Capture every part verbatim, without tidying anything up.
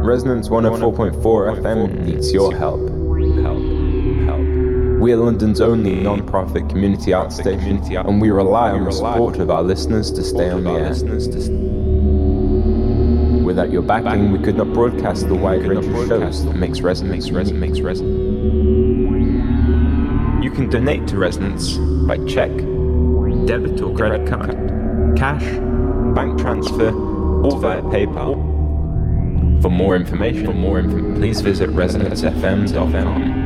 Resonance one oh four point four F M needs your help. Help. Help. We are London's only non-profit community arts station, and we rely on the support of our listeners to stay on the air. Without your backing, we could not broadcast the wide range of shows that makes Resonance makes Resonance. You can donate to Resonance by check, debit or credit card, cash, bank transfer, or via PayPal. For more information, for more information, please visit resonance f m dot com.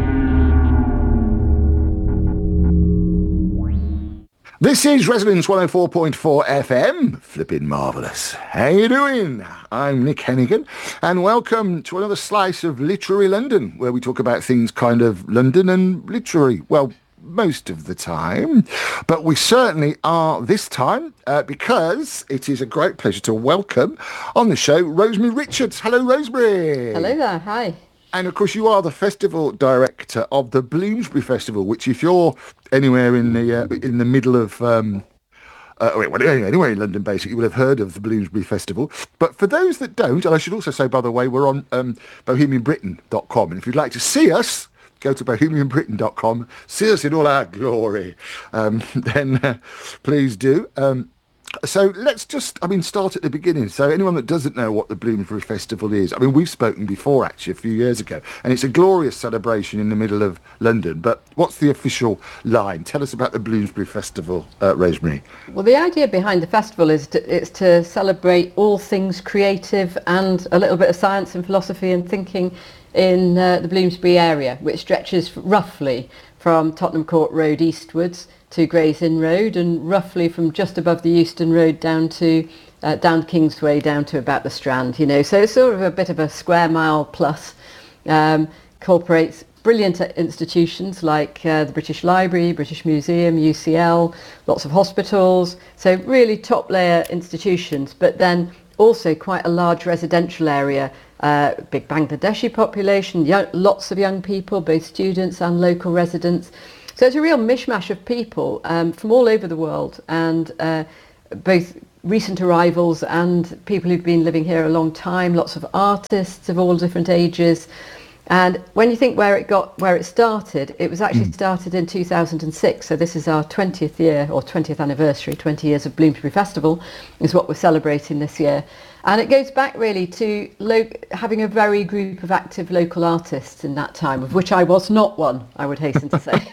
This is Resonance one oh four point four F M. Flippin' marvellous. How you doing? I'm Nick Hennigan, and welcome to another slice of Literary London, where we talk about things kind of London and literary. Well, most of the time, but we certainly are this time uh, because it is a great pleasure to welcome on the show Rosemary Richards. Hello, Rosemary. Hello there. Hi. And of course, you are the festival director of the Bloomsbury Festival, which, if you're anywhere in the uh, in the middle of um, uh, well, anywhere in London, basically, you will have heard of the Bloomsbury Festival. But for those that don't, and I should also say, by the way, we're on um, bohemian britain dot com, and if you'd like to see us, go to bohemian britain dot com, see us in all our glory, um, then uh, please do. Um, so let's just, I mean, start at the beginning. So anyone that doesn't know what the Bloomsbury Festival is, I mean, we've spoken before, actually, a few years ago, and it's a glorious celebration in the middle of London. But what's the official line? Tell us about the Bloomsbury Festival, uh, Rosemary. Well, the idea behind the festival is to, it's to celebrate all things creative and a little bit of science and philosophy and thinking in uh, the Bloomsbury area, which stretches roughly from Tottenham Court Road eastwards to Gray's Inn Road, and roughly from just above the Euston Road down to uh, down Kingsway down to about the Strand. You know, so it's sort of a bit of a square mile plus. Um, incorporates brilliant institutions like uh, the British Library, British Museum, U C L, lots of hospitals. So really top layer institutions, but then also quite a large residential area. Uh, big Bangladeshi population, young, lots of young people, both students and local residents. So it's a real mishmash of people um, from all over the world, and uh, both recent arrivals and people who've been living here a long time, lots of artists of all different ages. And when you think where it got, where it started, it was actually mm. started in two thousand six. So this is our twentieth year or twentieth anniversary, twenty years of Bloomsbury Festival is what we're celebrating this year. And it goes back really to lo- having a very group of active local artists in that time, of which I was not one, I would hasten to say.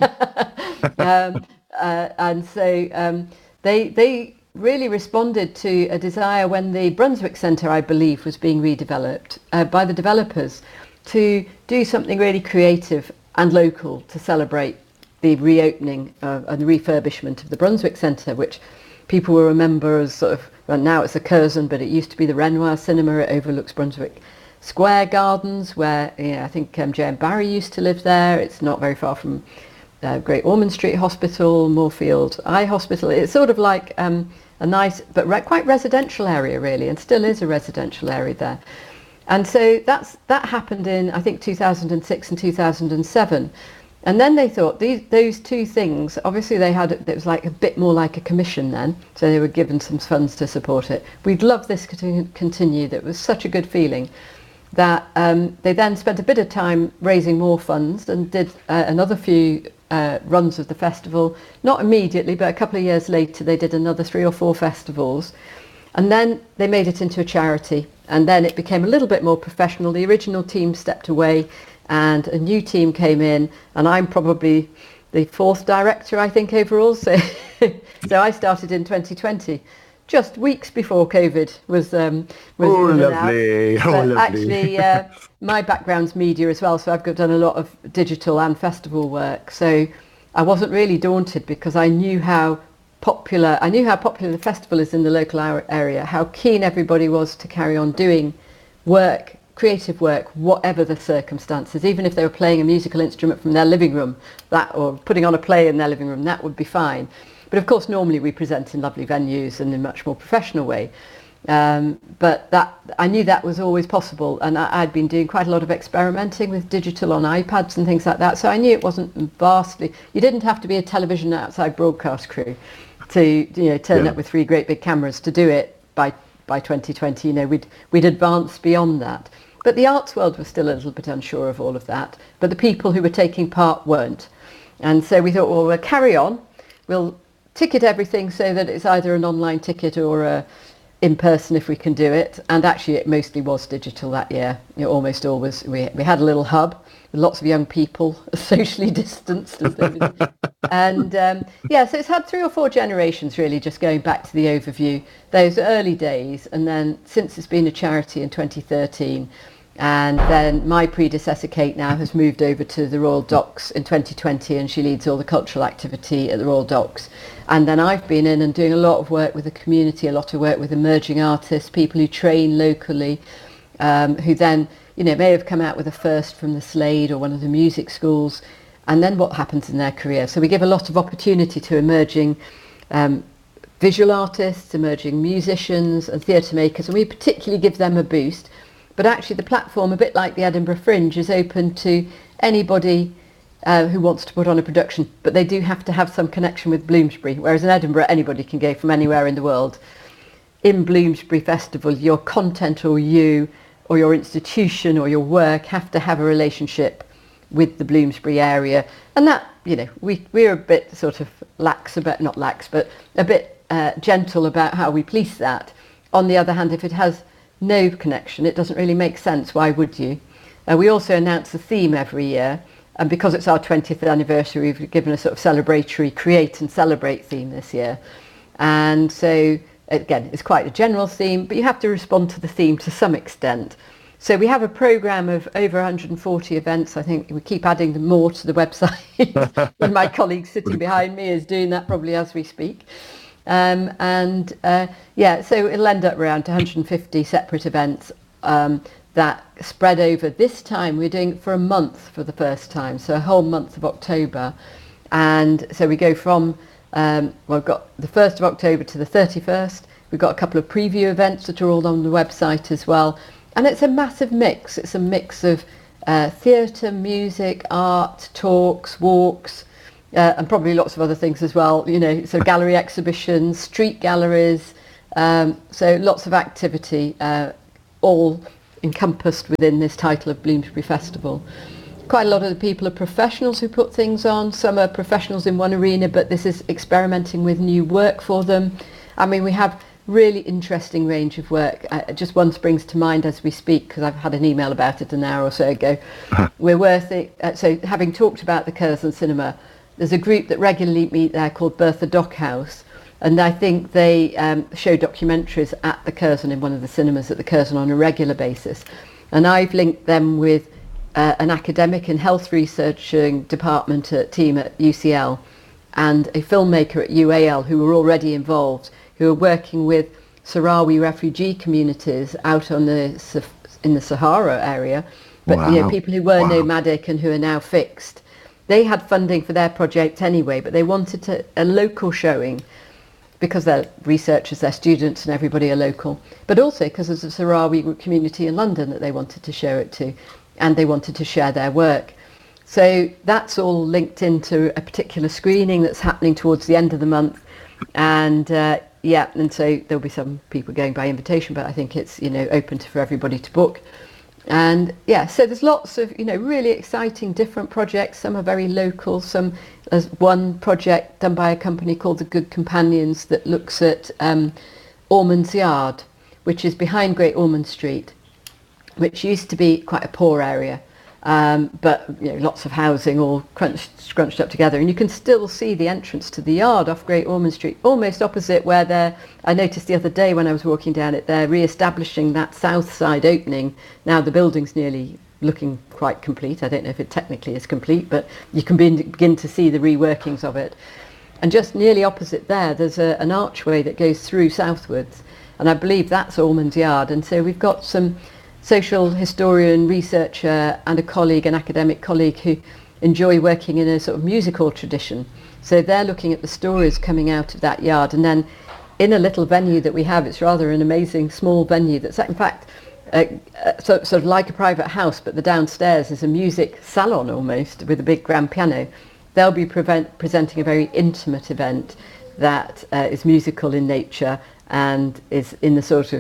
um, uh, and so um, they they really responded to a desire when the Brunswick Centre, I believe, was being redeveloped uh, by the developers to do something really creative and local to celebrate the reopening uh, and the refurbishment of the Brunswick Centre, which people will remember as sort of, well, now it's a Curzon, but it used to be the Renoir Cinema. It overlooks Brunswick Square Gardens, where you know, I think um, J M Barrie used to live there. It's not very far from uh, Great Ormond Street Hospital, Moorfield Eye Hospital. It's sort of like um, a nice but re- quite residential area, really, and still is a residential area there. And so that's that happened in, I think, two thousand six and two thousand seven. And then they thought these those two things, obviously they had, it was like a bit more like a commission then, so they were given some funds to support it. We'd love this to continue. That was such a good feeling that um, they then spent a bit of time raising more funds and did uh, another few uh, runs of the festival. Not immediately, but a couple of years later they did another three or four festivals. And then they made it into a charity, and then it became a little bit more professional. The original team stepped away and a new team came in, and I'm probably the fourth director, I think, overall. So, so I started in twenty twenty, just weeks before COVID was um, was oh, in and lovely. out. Oh, But lovely. actually, uh, my background's media as well, so I've done a lot of digital and festival work. So I wasn't really daunted because I knew how popular I knew how popular the festival is in the local area, how keen everybody was to carry on doing work, creative work, whatever the circumstances. Even if they were playing a musical instrument from their living room, that, or putting on a play in their living room, that would be fine. But of course, normally we present in lovely venues and in a much more professional way. Um, but that I knew that was always possible, and I, I'd been doing quite a lot of experimenting with digital on iPads and things like that. So I knew it wasn't vastly. You didn't have to be a television outside broadcast crew to you know turn Yeah. up with three great big cameras to do it by by twenty twenty. You know, we'd we'd advanced beyond that. But the arts world was still a little bit unsure of all of that. But the people who were taking part weren't. And so we thought, well, we'll carry on. We'll ticket everything so that it's either an online ticket or a in person if we can do it. And actually it mostly was digital that year. You know, almost always. We, we had a little hub with lots of young people, socially distanced. As they and um, yeah, so it's had three or four generations really, just going back to the overview. Those early days, and then since it's been a charity in twenty thirteen, and then my predecessor Kate now has moved over to the Royal Docks in twenty twenty, and she leads all the cultural activity at the Royal Docks. And then I've been in and doing a lot of work with the community, a lot of work with emerging artists, people who train locally, um, who then, you know, may have come out with a first from the Slade or one of the music schools, and then what happens in their career. So we give a lot of opportunity to emerging um, visual artists, emerging musicians and theatre makers, and we particularly give them a boost. But actually the platform, a bit like the Edinburgh Fringe, is open to anybody uh, who wants to put on a production, but they do have to have some connection with Bloomsbury, whereas in Edinburgh anybody can go from anywhere in the world. In Bloomsbury Festival, your content or you or your institution or your work have to have a relationship with the Bloomsbury area. And that, you know, we, we're a bit sort of lax about, not lax, but a bit uh, gentle about how we police that. On the other hand, if it has no connection, it doesn't really make sense. Why would you? Uh, we also announce the theme every year, and because it's our twentieth anniversary, we've given a sort of celebratory create and celebrate theme this year. And so again, it's quite a general theme, but you have to respond to the theme to some extent. So we have a programme of over one hundred forty events. I think we keep adding them more to the website. And my colleague sitting behind me is doing that probably as we speak. Um, and uh, yeah, so it'll end up around one hundred fifty separate events um, that spread over. This time we're doing it for a month for the first time, so a whole month of October. And so we go from, um, well, we've got the first of October to the thirty-first. We've got a couple of preview events that are all on the website as well. And it's a massive mix. It's a mix of uh, theatre, music, art, talks, walks, uh, and probably lots of other things as well. You know, so gallery exhibitions, street galleries, um, so lots of activity, uh, all encompassed within this title of Bloomsbury Festival. Quite a lot of the people are professionals who put things on. Some are professionals in one arena, but this is experimenting with new work for them. I mean, we have really interesting range of work. Uh, just one springs to mind as we speak, because I've had an email about it an hour or so ago. We're worth it. Uh, so having talked about the Curzon Cinema, there's a group that regularly meet there called Bertha Dockhouse, and I think they um, show documentaries at the Curzon in one of the cinemas at the Curzon on a regular basis. And I've linked them with uh, an academic in health researching department at team at U C L and a filmmaker at U A L who were already involved, who are working with Sahrawi refugee communities out on the in the Sahara area, but wow. you know, people who were wow. nomadic and who are now fixed. They had funding for their project anyway, but they wanted to, a local showing because they're researchers, they're students, and everybody are local, but also because there's a Sahrawi community in London that they wanted to show it to, and they wanted to share their work. So that's all linked into a particular screening that's happening towards the end of the month, and uh, yeah, and so there'll be some people going by invitation, but I think it's, you know, open to, for everybody to book. And yeah, so there's lots of, you know, really exciting different projects. Some are very local. Some, there's one project done by a company called The Good Companions that looks at um, Ormonds Yard, which is behind Great Ormond Street, which used to be quite a poor area. Um, but you know, lots of housing all crunched, scrunched up together, and you can still see the entrance to the yard off Great Ormond Street, almost opposite where they're, I noticed the other day when I was walking down it, they're re-establishing that south side opening. Now the building's nearly looking quite complete. I don't know if it technically is complete, but you can be, begin to see the reworkings of it. And just nearly opposite there, there's a, an archway that goes through southwards, and I believe that's Ormonds Yard. And so we've got some social historian, researcher, and a colleague, an academic colleague, who enjoy working in a sort of musical tradition. So they're looking at the stories coming out of that yard, and then in a little venue that we have, it's rather an amazing small venue that's in fact uh, uh, so, sort of like a private house, but the downstairs is a music salon almost with a big grand piano. They'll be prevent, presenting a very intimate event that uh, is musical in nature and is in the sort of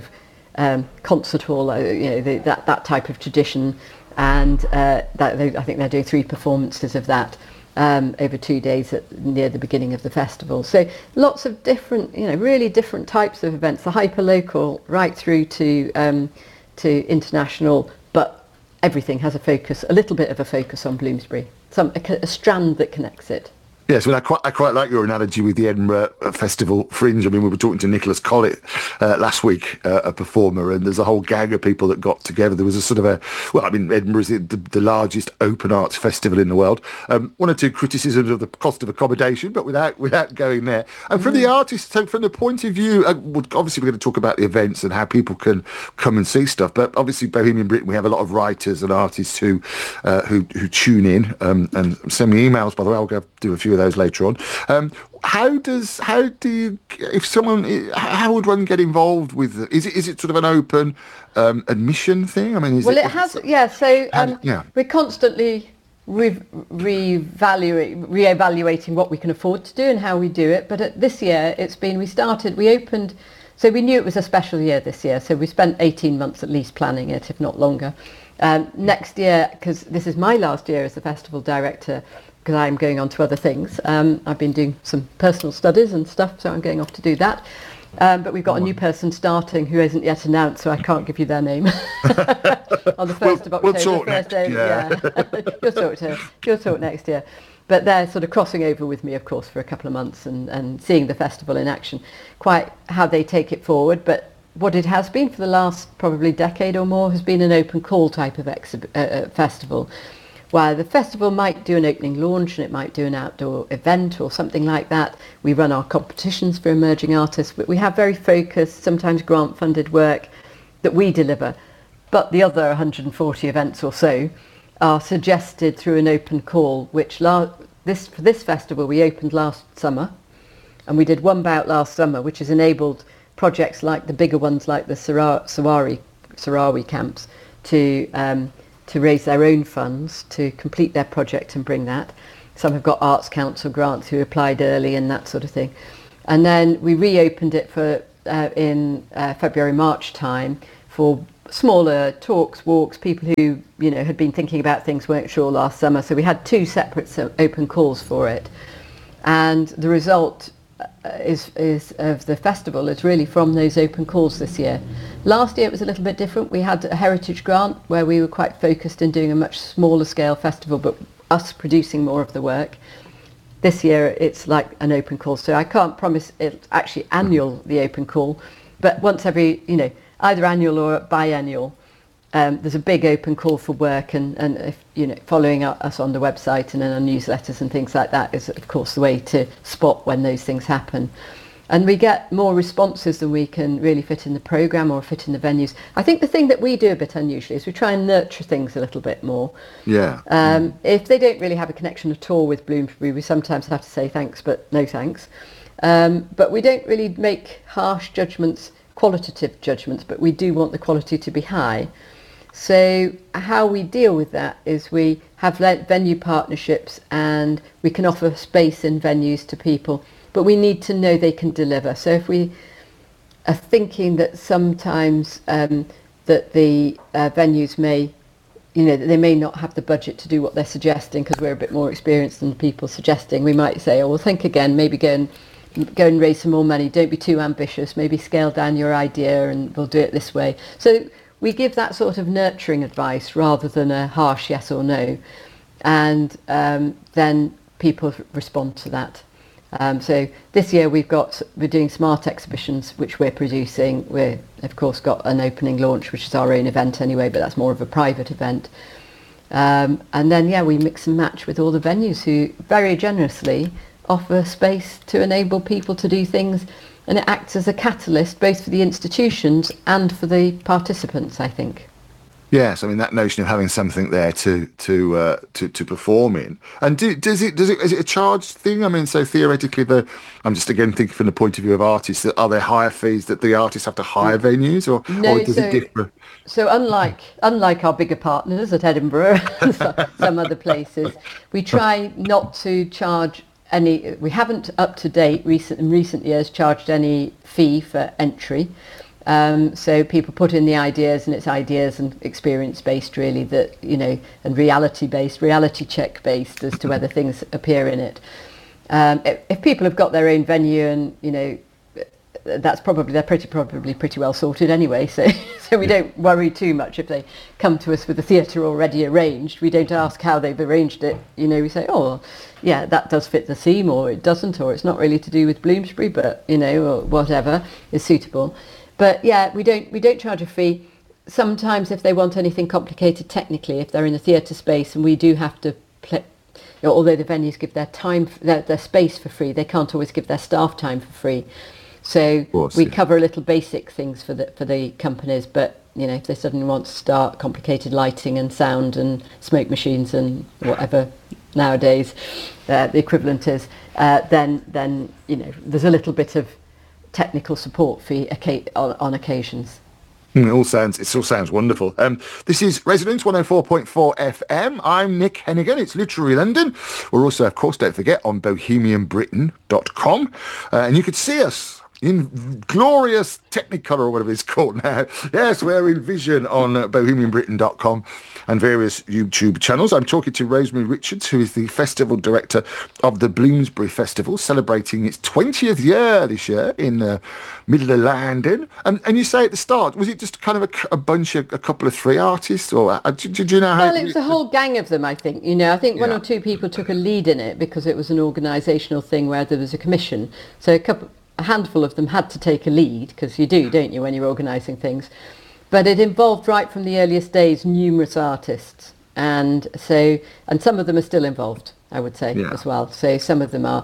um, concert hall, uh, you know, the, that that type of tradition, and uh, that they, I think they're doing three performances of that um, over two days at, near the beginning of the festival. So lots of different, you know, really different types of events, the hyper local right through to um, to international, but everything has a focus, a little bit of a focus on Bloomsbury, some a, a strand that connects it. Yes, well, I quite, I quite like your analogy with the Edinburgh Festival Fringe. I mean, we were talking to Nicholas Collett uh, last week, uh, a performer, and there's a whole gang of people that got together. There was a sort of a, well, I mean, Edinburgh is the, the largest open arts festival in the world. Um, one or two criticisms of the cost of accommodation, but without without going there. And from mm. the artists, so from the point of view, uh, obviously we're going to talk about the events and how people can come and see stuff, but obviously Bohemian Britain, we have a lot of writers and artists who uh, who, who tune in um, and send me emails, by the way. I'll go do a few of those later on. Um, how does how do you, if someone, how would one get involved with it? Is it is it sort of an open um, admission thing? I mean, is well, it, it has, yeah. So um, how, yeah. we're constantly re- reevaluating, reevaluating what we can afford to do and how we do it. But at, this year, it's been we started, we opened. So we knew it was a special year this year. So we spent eighteen months at least planning it, if not longer. Um, next year, because this is my last year as the festival director, because I'm going on to other things. Um, I've been doing some personal studies and stuff, so I'm going off to do that. Um, but we've got a new person starting who isn't yet announced, so I can't give you their name. On the first we'll, of October. We'll talk first next day, year. Yeah. You'll talk to You'll talk next year. But they're sort of crossing over with me, of course, for a couple of months and, and seeing the festival in action, quite how they take it forward. But what it has been for the last probably decade or more has been an open call type of exhib- uh, uh, festival, where the festival might do an opening launch and it might do an outdoor event or something like that. We run our competitions for emerging artists, but we have very focused, sometimes grant-funded work that we deliver. But the other one hundred forty events or so are suggested through an open call, which la- this for this festival we opened last summer, and we did one bout last summer, which has enabled projects like the bigger ones like the Sara- Sawari, Sarawi camps to um, to raise their own funds to complete their project and bring that. Some have got Arts Council grants who applied early and that sort of thing. And then we reopened it for uh, in uh, February, March time for smaller talks, walks, people who, you know, had been thinking about things, weren't sure last summer. So we had two separate open calls for it. And the result is is of the festival is really from those open calls this year. Last year it was a little bit different. We had a heritage grant where we were quite focused in doing a much smaller scale festival, but us producing more of the work. This year it's like an open call, so I can't promise it's actually annual, the open call, but once every, you know, either annual or biennial, um, there's a big open call for work, and, and if, you know, following us on the website and in our newsletters and things like that is of course the way to spot when those things happen. And we get more responses than we can really fit in the programme or fit in the venues. I think the thing that we do a bit unusually is we try and nurture things a little bit more. Yeah. Um, mm. If they don't really have a connection at all with Bloomsbury, we sometimes have to say thanks, but no thanks. Um, but we don't really make harsh judgments, qualitative judgments, but we do want the quality to be high. So how we deal with that is we have venue partnerships and we can offer space in venues to people, but we need to know they can deliver. So if we are thinking that sometimes um, that the uh, venues may, you know, that they may not have the budget to do what they're suggesting because we're a bit more experienced than people suggesting, we might say, oh, well, think again, maybe go and go and raise some more money. Don't be too ambitious. Maybe scale down your idea and we'll do it this way. So we give that sort of nurturing advice rather than a harsh yes or no. And um, then people respond to that. Um, so this year we've got, we're doing smart exhibitions, which we're producing. We've, of course, got an opening launch, which is our own event anyway, but that's more of a private event. Um, and then, yeah, we mix and match with all the venues who very generously offer space to enable people to do things. And it acts as a catalyst both for the institutions and for the participants, I think. Yes, I mean that notion of having something there to to uh, to to perform in, and do, does it does it is it a charged thing? I mean, so theoretically, the I'm just again thinking from the point of view of artists, that are there higher fees that the artists have to hire venues, or, no, or does so, it differ? So unlike unlike our bigger partners at Edinburgh and some other places, we try not to charge any. We haven't up to date recent in recent years charged any fee for entry. Um, so people put in the ideas, and it's ideas and experience based really, that, you know, and reality based, reality check based as to whether things appear in it. Um, if, if people have got their own venue, and, you know, that's probably, they're pretty probably pretty well sorted anyway, so so we don't worry too much if they come to us with the theatre already arranged. We don't ask how they've arranged it, you know, we say, oh yeah, that does fit the theme, or it doesn't, or it's not really to do with Bloomsbury, but, you know, or whatever is suitable. But yeah, we don't we don't charge a fee. Sometimes if they want anything complicated technically, if they're in a theatre space and we do have to play, you know, although the venues give their time, their, their space for free, they can't always give their staff time for free. So course, we yeah. cover a little basic things for the for the companies, but, you know, if they suddenly want to start complicated lighting and sound and smoke machines and whatever nowadays uh, the equivalent is, uh, then then you know, there's a little bit of technical support fee on, on occasions. Mm, It all sounds it all sounds wonderful. Um, this is Residence one oh four point four F M. I'm Nick Hennigan. It's Literary London. We're also, of course, don't forget, on bohemian britain dot com, uh, and you could see us in glorious Technicolor, or whatever it's called now. Yes, we're in vision on uh, bohemian britain dot com and various YouTube channels. I'm talking to Rosemary Richards, who is the festival director of the Bloomsbury Festival, celebrating its twentieth year this year in the uh, middle of London. And and you say at the start, was it just kind of a, a bunch of, a couple of three artists, or uh, did, did you know how... Well, it was a whole gang of them, I think. You know, I think one Yeah. or two people took a lead in it because it was an organisational thing where there was a commission. So a couple... a handful of them had to take a lead, because you do, don't you, when you're organising things. But it involved, right from the earliest days, numerous artists, and so and some of them are still involved, I would say, Yeah. as well. So some of them are,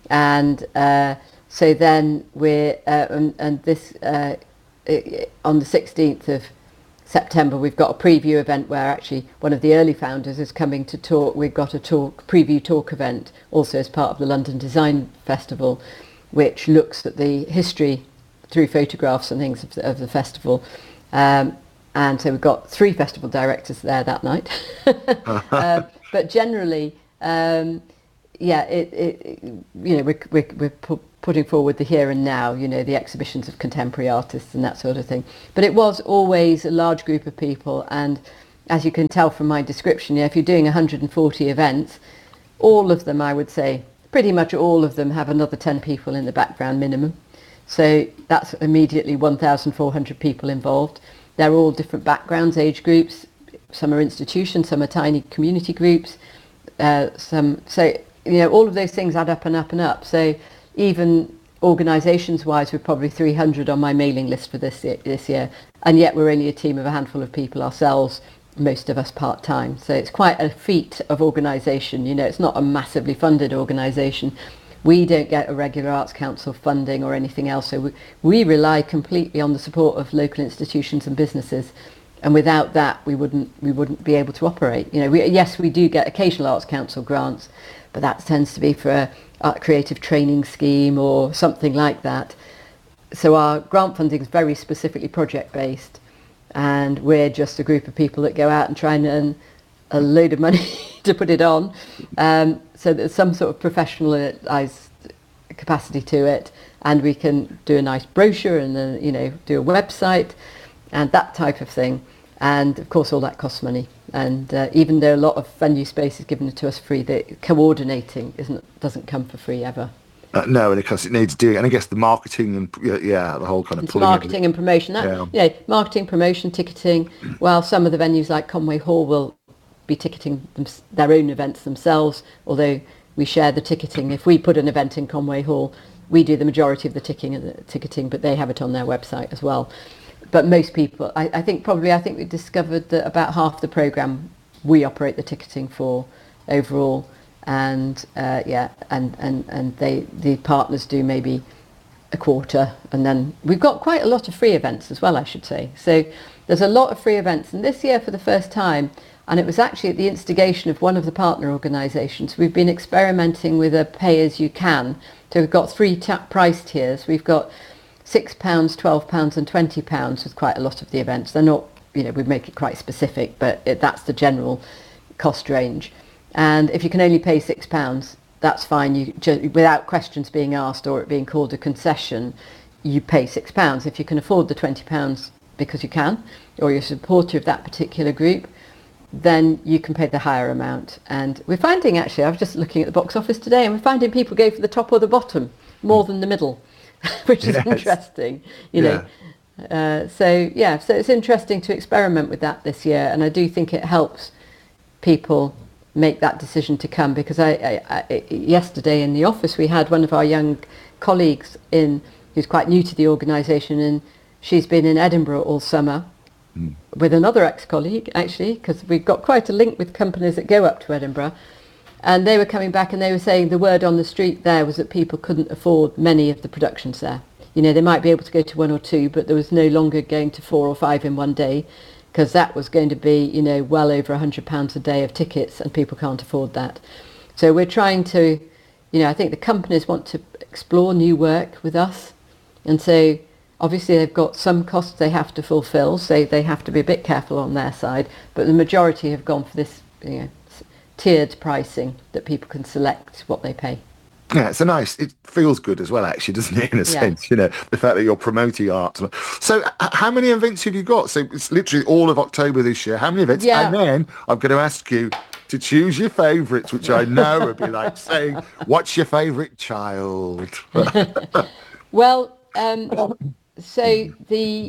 and uh, so then we're uh, and, and this uh, i- on the sixteenth of September, we've got a preview event where actually one of the early founders is coming to talk. We've got a talk preview talk event also as part of the London Design Festival, which looks at the history through photographs and things of the, of the festival. Um, and so we've got three festival directors there that night. um, but generally, um, yeah, it, it, you know, we're, we're, we're pu- putting forward the here and now, you know, the exhibitions of contemporary artists and that sort of thing. But it was always a large group of people. And as you can tell from my description, yeah, if you're doing one hundred forty events, all of them, I would say, pretty much all of them have another ten people in the background minimum. So that's immediately one thousand four hundred people involved. They're all different backgrounds, age groups. Some are institutions, some are tiny community groups. Uh, some, so, you know, all of those things add up and up and up. So even organisations-wise, we're probably three hundred on my mailing list for this year, this year. And yet we're only a team of a handful of people ourselves, most of us part-time. So it's quite a feat of organisation. You know, it's not a massively funded organisation. We don't get a regular Arts Council funding or anything else. So we, we rely completely on the support of local institutions and businesses. And without that, we wouldn't we wouldn't be able to operate. You know, we, yes, we do get occasional Arts Council grants, but that tends to be for a art creative training scheme or something like that. So our grant funding is very specifically project-based. And we're just a group of people that go out and try and earn a load of money to put it on. Um, so there's some sort of professionalised capacity to it, and we can do a nice brochure and then, you know, do a website and that type of thing. And of course, all that costs money. And uh, even though a lot of venue space is given to us free, the coordinating isn't doesn't come for free ever. Uh, no, and because it needs doing, and I guess the marketing and yeah, yeah the whole kind of It's pulling marketing of and promotion. That, Yeah. yeah, marketing, promotion, ticketing. While some of the venues like Conway Hall will be ticketing them, their own events themselves, although we share the ticketing. If we put an event in Conway Hall, we do the majority of the ticketing, the ticketing, but they have it on their website as well. But most people, I, I think probably, I think we discovered that about half the programme we operate the ticketing for overall. And uh, yeah, and, and, and they the partners do maybe a quarter, and then we've got quite a lot of free events as well, I should say. So there's a lot of free events, and this year for the first time, and it was actually at the instigation of one of the partner organisations, we've been experimenting with a pay-as-you-can. So we've got three t- price tiers. We've got six pounds, twelve pounds and twenty pounds with quite a lot of the events. They're not, you know, we make it quite specific, but it, that's the general cost range. And if you can only pay six pounds, that's fine. You just, without questions being asked or it being called a concession, you pay six pounds. If you can afford the twenty pounds because you can, or you're a supporter of that particular group, then you can pay the higher amount. And we're finding, actually, I was just looking at the box office today, and we're finding people go for the top or the bottom more than the middle, which is yes. interesting, you yeah. know. Uh, so, yeah, so it's interesting to experiment with that this year, and I do think it helps people make that decision to come, because I, I, I yesterday in the office we had one of our young colleagues in who's quite new to the organisation, and she's been in Edinburgh all summer mm. with another ex-colleague, actually, because we've got quite a link with companies that go up to Edinburgh, and they were coming back and they were saying the word on the street there was that people couldn't afford many of the productions there. You know, they might be able to go to one or two, but there was no longer going to four or five in one day, because that was going to be, you know, well over one hundred pounds a day of tickets, and people can't afford that. So we're trying to, you know, I think the companies want to explore new work with us, and so obviously they've got some costs they have to fulfil, so they have to be a bit careful on their side, but the majority have gone for this, you know, tiered pricing that people can select what they pay. Yeah, it's a nice, it feels good as well, actually, doesn't it, in a yeah. sense, you know, the fact that you're promoting art. So h- how many events have you got? So it's literally all of October this year. How many events? Yeah. And then I'm going to ask you to choose your favourites, which I know would be like saying, what's your favourite child? Well, um, so the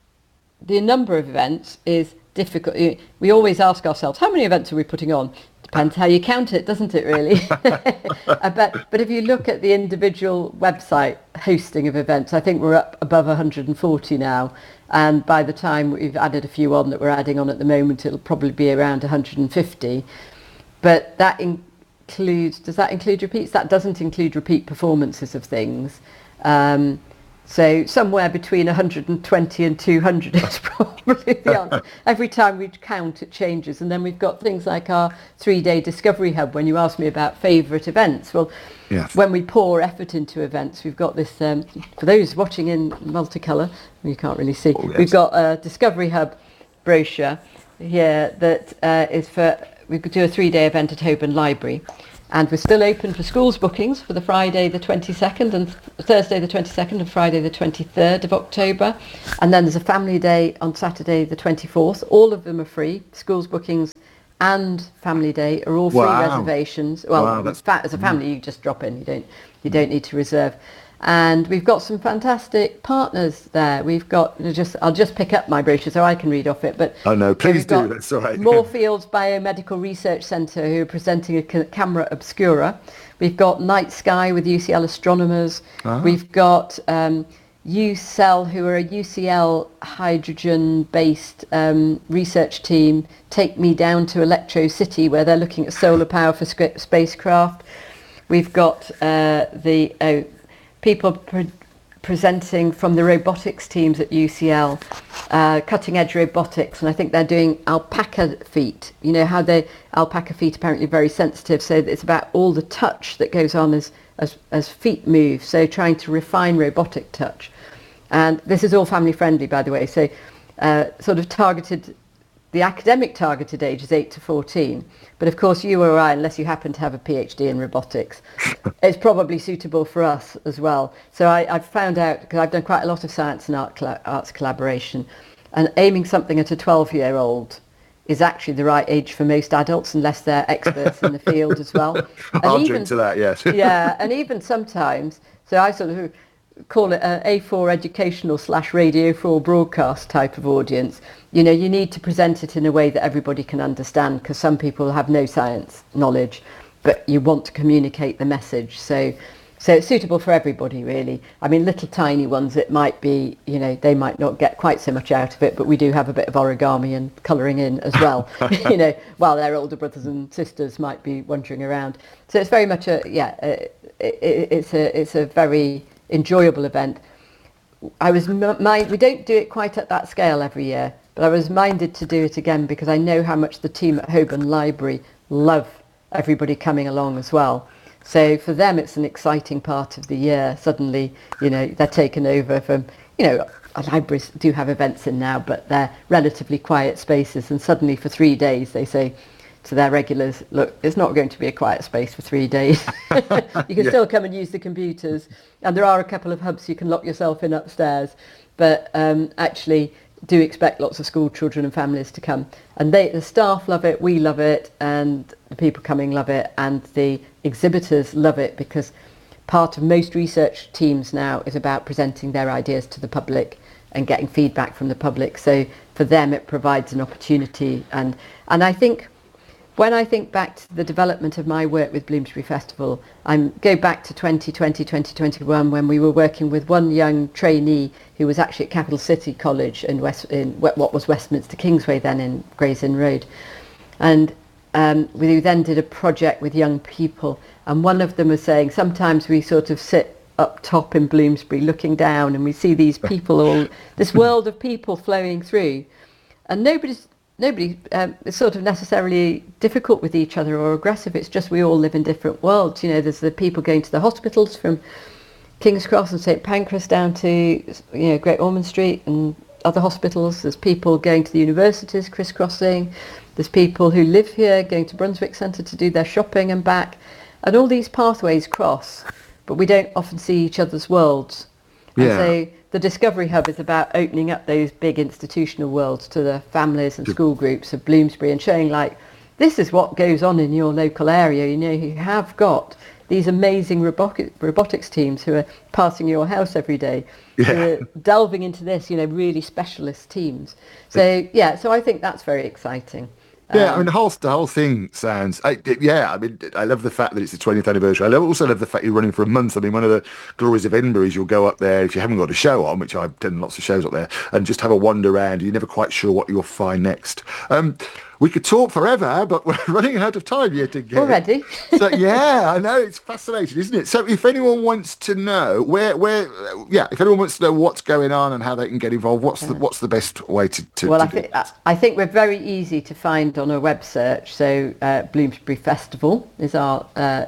the number of events is difficult. We always ask ourselves, how many events are we putting on? Depends how you count it, doesn't it, really? I bet, but if you look at the individual website hosting of events, I think we're up above one hundred forty now. And by the time we've added a few on that we're adding on at the moment, it'll probably be around one hundred fifty. But that includes, does that include repeats? That doesn't include repeat performances of things. Um, So somewhere between one hundred twenty and two hundred is probably the answer. Every time we count, it changes. And then we've got things like our three-day Discovery Hub. When you ask me about favourite events, well, yes. when we pour effort into events, we've got this, um, for those watching in multicolour, you can't really see, oh, yes. we've got a Discovery Hub brochure here that uh, is for, we could do a three-day event at Holborn Library. And we're still open for schools bookings for the Friday the twenty-second and Thursday the twenty-second and Friday the twenty-third of October. And then there's a family day on Saturday the twenty-fourth. All of them are free. Schools bookings and family day are all free wow. reservations. Well, wow, that's... fa- as a family you just drop in. You don't you don't need to reserve. And we've got some fantastic partners there. We've got, just I'll just pick up my brochure so I can read off it. But oh no, please do. That's all right. Moorfields Biomedical Research Centre, who are presenting a camera obscura. We've got Night Sky with U C L astronomers. Ah. We've got um, U C L, who are a U C L hydrogen-based um, research team. Take me down to Electro City, where they're looking at solar power for sc- spacecraft. We've got uh, the oh, people pre- presenting from the robotics teams at U C L, uh, cutting edge robotics, and I think they're doing alpaca feet. You know how the alpaca feet apparently are very sensitive, so it's about all the touch that goes on as, as, as feet move, so trying to refine robotic touch. And this is all family friendly, by the way, so uh, sort of targeted, the academic targeted age is eight to fourteen. But of course, you or I, unless you happen to have a PhD in robotics, it's probably suitable for us as well. So I, I've found out, because I've done quite a lot of science and art cl- arts collaboration, and aiming something at a twelve-year-old is actually the right age for most adults, unless they're experts in the field as well. And I'll even, drink to that, yes. yeah, and even sometimes, so I sort of call it an A four educational slash Radio four broadcast type of audience. You know, you need to present it in a way that everybody can understand, because some people have no science knowledge, but you want to communicate the message. So so it's suitable for everybody, really. I mean, little tiny ones, it might be, you know, they might not get quite so much out of it, but we do have a bit of origami and colouring in as well, you know, while their older brothers and sisters might be wandering around. So it's very much a, yeah, a, it, it's a it's a very enjoyable event. I was mind we don't do it quite at that scale every year, but I was minded to do it again because I know how much the team at Holborn Library love everybody coming along as well. So for them, it's an exciting part of the year. Suddenly, you know, they're taken over from, you know, libraries do have events in now, but they're relatively quiet spaces. And suddenly for three days, they say, to their regulars, look, it's not going to be a quiet space for three days. You can yeah. still come and use the computers, and there are a couple of hubs you can lock yourself in upstairs, but um, actually do expect lots of school children and families to come. And they, the staff love it, we love it, and the people coming love it, and the exhibitors love it, because part of most research teams now is about presenting their ideas to the public and getting feedback from the public. So for them, it provides an opportunity. And and I think when I think back to the development of my work with Bloomsbury Festival, I go back to twenty twenty, twenty twenty-one, when we were working with one young trainee who was actually at Capital City College in, West, in what was Westminster Kingsway then in Gray's Inn Road. And um, we then did a project with young people, and one of them was saying, sometimes we sort of sit up top in Bloomsbury looking down and we see these people, all this world of people flowing through, and nobody's nobody um, is sort of necessarily difficult with each other or aggressive. It's just we all live in different worlds. You know, there's the people going to the hospitals from King's Cross and St Pancras down to, you know, Great Ormond Street and other hospitals. There's people going to the universities, crisscrossing. There's people who live here going to Brunswick Centre to do their shopping and back, and all these pathways cross, but we don't often see each other's worlds. And yeah. so the Discovery Hub is about opening up those big institutional worlds to the families and school groups of Bloomsbury, and showing, like, this is what goes on in your local area. You know, you have got these amazing robotic, robotics teams who are passing your house every day, yeah. who are delving into this, you know, really specialist teams. So, yeah, so I think that's very exciting. Yeah, I mean, the whole the whole thing sounds. I, yeah, I mean, I love the fact that it's the twentieth anniversary. I love, also love the fact you're running for a month. I mean, one of the glories of Edinburgh is you'll go up there if you haven't got a show on, which I've done lots of shows up there, and just have a wander around. You're never quite sure what you'll find next. Um, we could talk forever, but we're running out of time yet again. Already? So yeah, I know, it's fascinating, isn't it? So if anyone wants to know where, where, yeah, if anyone wants to know what's going on and how they can get involved, what's the what's the best way to? to well, to I think I think we're very easy to find on a web search. So uh, Bloomsbury Festival is our uh,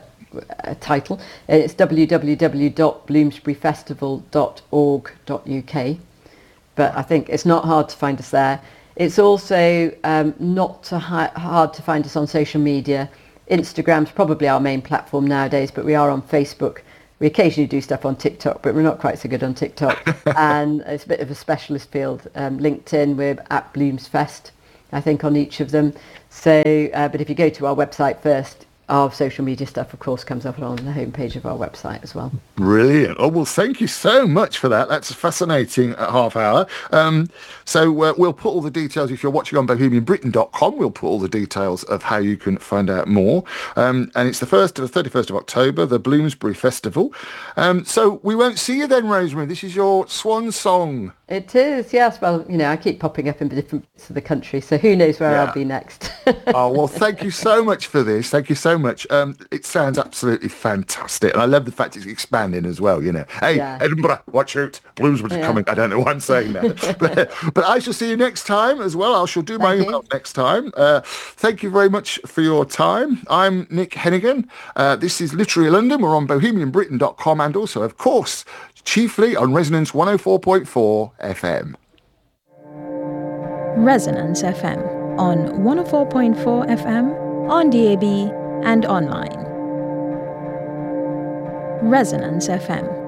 title. It's w w w dot bloomsbury festival dot org dot u k. But I think it's not hard to find us there. It's also um, not to hi- hard to find us on social media. Instagram's probably our main platform nowadays, but we are on Facebook. We occasionally do stuff on TikTok, but we're not quite so good on TikTok. And it's a bit of a specialist field. Um, LinkedIn, we're at Bloomsfest, I think, on each of them. So, uh, but if you go to our website first, our social media stuff, of course, comes up on the homepage of our website as well. Brilliant. Oh, well, thank you so much for that. That's a fascinating half hour. Um, so uh, we'll put all the details, if you're watching on bohemian britain dot com, we'll put all the details of how you can find out more. Um, and it's the first to the thirty-first of October, the Bloomsbury Festival. Um, so we won't see you then, Rosemary. This is your swan song. It is, yes. Well, you know, I keep popping up in different bits of the country, so who knows where yeah. I'll be next. Oh, well, thank you so much for this. Thank you so much. Um, it sounds absolutely fantastic. And I love the fact it's expanding as well, you know. Hey, yeah. Edinburgh, watch out. Bloomsbury's yeah. coming. I don't know why I'm saying that. but, but I shall see you next time as well. I shall do my email next time. Uh, thank you very much for your time. I'm Nick Hennigan. Uh, this is Literary London. We're on bohemian britain dot com and also, of course, chiefly on Resonance one oh four point four F M. Resonance F M on one oh four point four F M, on D A B and online. Resonance F M.